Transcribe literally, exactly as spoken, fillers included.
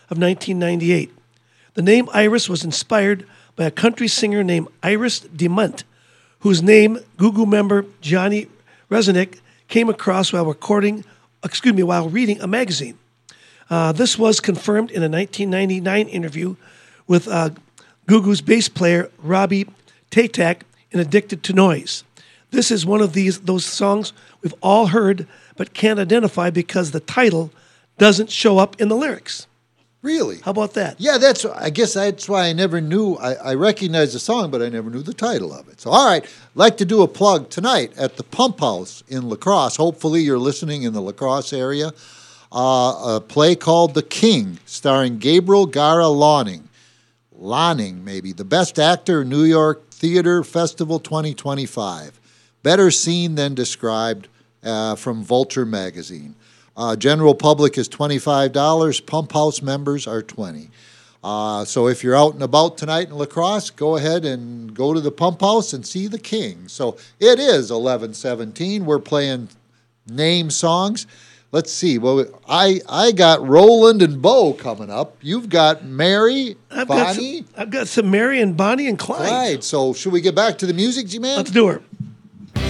of nineteen ninety-eight. The name Iris was inspired by a country singer named Iris DeMont, whose name Goo Goo member Johnny Rzeznik came across while recording, excuse me, while reading a magazine. Uh, this was confirmed in a nineteen ninety-nine interview with uh, Goo Goo's bass player Robbie Tatak in Addicted to Noise. This is one of these those songs we've all heard but can't identify because the title doesn't show up in the lyrics. Really? How about that? Yeah, that's. I guess that's why I never knew. I, I recognized the song, but I never knew the title of it. So, all right, like to do a plug tonight at the Pump House in La Crosse. Hopefully, you're listening in the La Crosse area. Uh, a play called The King, starring Gabriel Gara Lawning. Lawning, maybe. The Best Actor, New York Theater Festival twenty twenty-five. Better seen than described uh, from Vulture magazine. Uh, general public is twenty-five dollars. Pump House members are twenty dollars. Uh, so if you're out and about tonight in La Crosse, go ahead and go to the Pump House and see The King. So it is eleven seventeen. We're playing name songs. Let's see. Well, I I got Roland and Bo coming up. You've got Mary, I've Bonnie, got some, I've got some Mary and Bonnie and Clyde. Clyde. So should we get back to the music, G-Man? Let's do her.